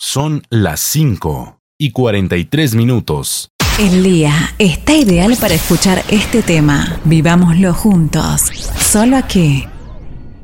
Son las 5:43. El día está ideal para escuchar este tema. Vivámoslo juntos. Solo aquí,